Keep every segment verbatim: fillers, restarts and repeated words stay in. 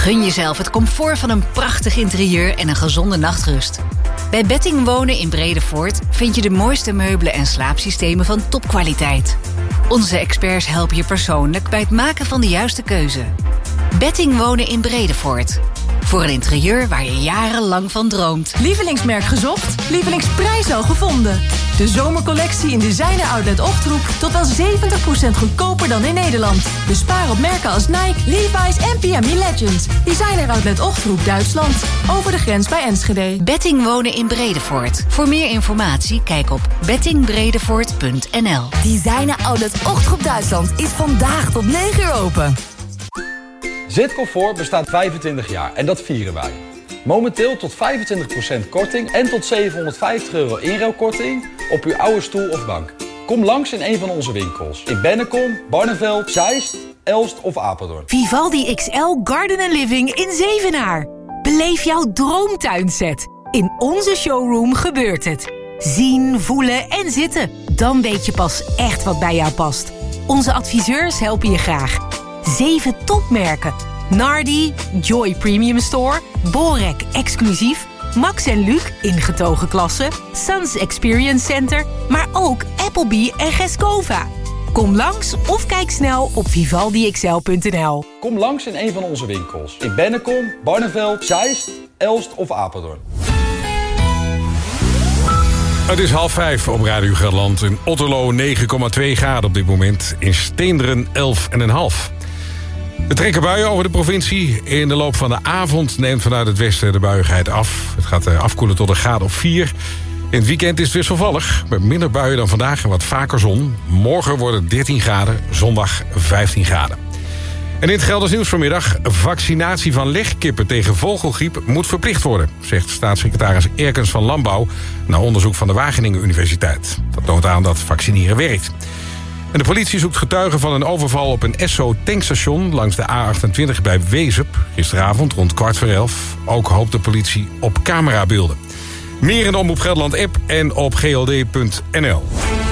Gun jezelf het comfort van een prachtig interieur en een gezonde nachtrust. Bij Betting Wonen in Bredevoort vind je de mooiste meubelen en slaapsystemen van topkwaliteit. Onze experts helpen je persoonlijk bij het maken van de juiste keuze. Betting Wonen in Bredevoort. Voor een interieur waar je jarenlang van droomt. Lievelingsmerk gezocht? Lievelingsprijs al gevonden? De zomercollectie in Designer Outlet Ochtroep tot wel zeventig procent goedkoper dan in Nederland. Bespaar op merken als Nike, Levi's en P M E Legends. Designer Outlet Ochtroep Duitsland. Over de grens bij Enschede. Betting Wonen in Bredevoort. Voor meer informatie kijk op betting bredevoort punt n l. Designer Outlet Ochtroep Duitsland is vandaag tot negen uur open. Zitcomfort bestaat vijfentwintig jaar en dat vieren wij. Momenteel tot vijfentwintig procent korting en tot zevenhonderdvijftig euro inruilkorting op uw oude stoel of bank. Kom langs in een van onze winkels. In Bennekom, Barneveld, Zeist, Elst of Apeldoorn. Vivaldi X L Garden and Living in Zevenaar. Beleef jouw droomtuinset. In onze showroom gebeurt het. Zien, voelen en zitten. Dan weet je pas echt wat bij jou past. Onze adviseurs helpen je graag. Zeven topmerken. Nardi, Joy Premium Store, Borek Exclusief, Max en Luc ingetogen klasse, Sans Experience Center, maar ook Applebee en Gescova. Kom langs of kijk snel op vivaldi x l punt n l. Kom langs in een van onze winkels. In Bennekom, Barneveld, Zeist, Elst of Apeldoorn. Het is half vijf op Radio Gelderland. In Otterlo negen komma twee graden op dit moment. In Steenderen elf komma vijf. Er trekken buien over de provincie. In de loop van de avond neemt vanuit het westen de buiigheid af. Het gaat afkoelen tot een graad of vier. In het weekend is het wisselvallig. Met minder buien dan vandaag en wat vaker zon. Morgen wordt het dertien graden, zondag vijftien graden. En in het Gelders nieuws vanmiddag. Vaccinatie van legkippen tegen vogelgriep moet verplicht worden, zegt staatssecretaris Erkens van Landbouw na onderzoek van de Wageningen Universiteit. Dat toont aan dat vaccineren werkt. En de politie zoekt getuigen van een overval op een Esso-tankstation langs de A achtentwintig bij Wezep. Gisteravond rond kwart voor elf. Ook hoopt de politie op camerabeelden. Meer in de Omroep Gelderland-app en op g l d punt n l.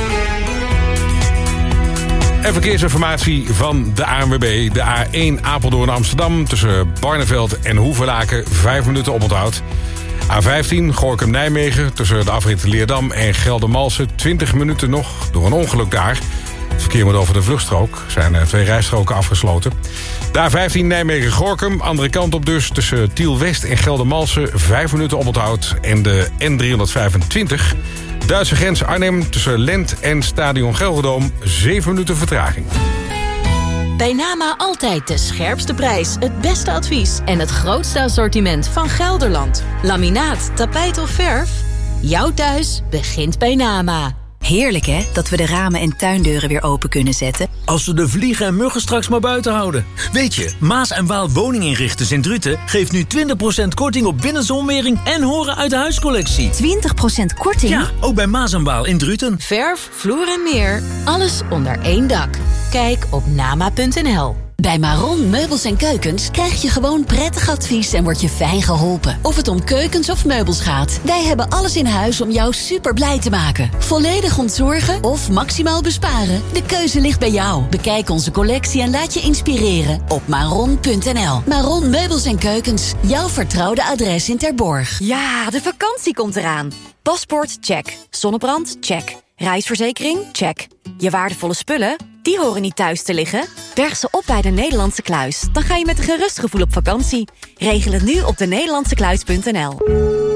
En verkeersinformatie van de A N W B. De A één Apeldoorn-Amsterdam tussen Barneveld en Hoevelaken. Vijf minuten oponthoud. A vijftien Gorinchem-Nijmegen tussen de afrit Leerdam en Geldermalsen. twintig minuten nog door een ongeluk daar. Het verkeer moet over de vluchtstrook. Er zijn twee rijstroken afgesloten. De A vijftien Nijmegen-Gorinchem. Andere kant op dus tussen Tiel-West en Geldermalsen. Vijf minuten oponthoud. En de N driehonderdvijfentwintig... Duitse grens Arnhem tussen Lent en Stadion Gelderdoom. Zeven minuten vertraging. Bij Nama altijd de scherpste prijs, het beste advies en het grootste assortiment van Gelderland. Laminaat, tapijt of verf? Jouw thuis begint bij Nama. Heerlijk hè, dat we de ramen en tuindeuren weer open kunnen zetten. Als we de vliegen en muggen straks maar buiten houden. Weet je, Maas en Waal Woninginrichters in Druten geeft nu twintig procent korting op binnenzonwering en horen uit de huiscollectie. twintig procent korting? Ja, ook bij Maas en Waal in Druten. Verf, vloer en meer, alles onder één dak. Kijk op nama punt n l. Bij Maron Meubels en Keukens krijg je gewoon prettig advies en word je fijn geholpen. Of het om keukens of meubels gaat. Wij hebben alles in huis om jou super blij te maken. Volledig ontzorgen of maximaal besparen? De keuze ligt bij jou. Bekijk onze collectie en laat je inspireren op maron punt n l. Maron Meubels en Keukens. Jouw vertrouwde adres in Terborg. Ja, de vakantie komt eraan. Paspoort, check. Zonnebrand, check. Reisverzekering, check. Je waardevolle spullen, die horen niet thuis te liggen. Berg ze op bij de Nederlandse Kluis. Dan ga je met een gerust gevoel op vakantie. Regel het nu op de nederlandse kluis punt n l.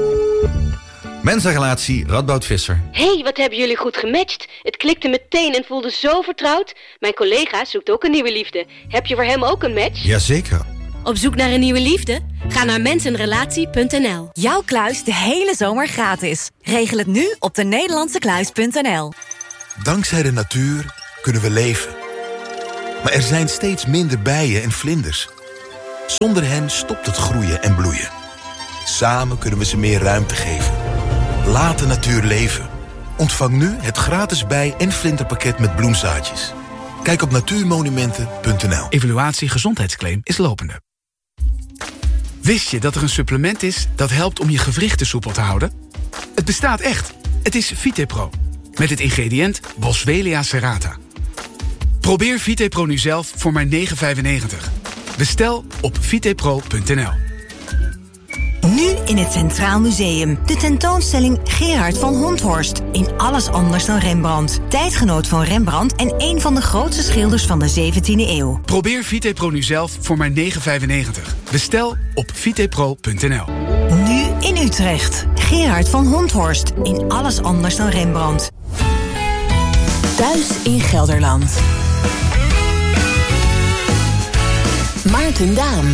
Mensenrelatie Radboud Visser. Hey, wat hebben jullie goed gematcht. Het klikte meteen en voelde zo vertrouwd. Mijn collega zoekt ook een nieuwe liefde. Heb je voor hem ook een match? Jazeker. Op zoek naar een nieuwe liefde? Ga naar mensenrelatie punt n l. Jouw kluis de hele zomer gratis. Regel het nu op de nederlandse kluis punt n l. Dankzij de natuur kunnen we leven. Maar er zijn steeds minder bijen en vlinders. Zonder hen stopt het groeien en bloeien. Samen kunnen we ze meer ruimte geven. Laat de natuur leven. Ontvang nu het gratis bij- en vlinderpakket met bloemzaadjes. Kijk op natuurmonumenten punt n l. Evaluatie gezondheidsclaim is lopende. Wist je dat er een supplement is dat helpt om je gewrichten soepel te houden? Het bestaat echt. Het is Vitepro. Met het ingrediënt Boswellia serrata. Probeer Vitepro nu zelf voor maar negen vijfennegentig. Bestel op vitepro punt n l. Nu in het Centraal Museum. De tentoonstelling Gerard van Honthorst. In alles anders dan Rembrandt. Tijdgenoot van Rembrandt en een van de grootste schilders van de zeventiende eeuw. Probeer Vitepro nu zelf voor maar negen vijfennegentig. Bestel op vitepro punt n l. Nu in Utrecht. Gerard van Honthorst. In alles anders dan Rembrandt. Thuis in Gelderland. Maarten Daan.